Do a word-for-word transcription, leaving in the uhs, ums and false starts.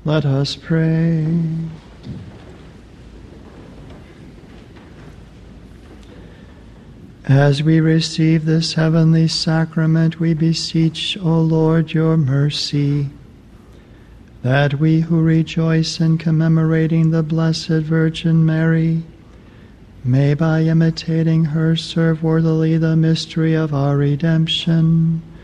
Let us pray. As we receive this heavenly sacrament, we beseech, O Lord, your mercy, that we who rejoice in commemorating the Blessed Virgin Mary may, by imitating her, serve worthily the mystery of our redemption.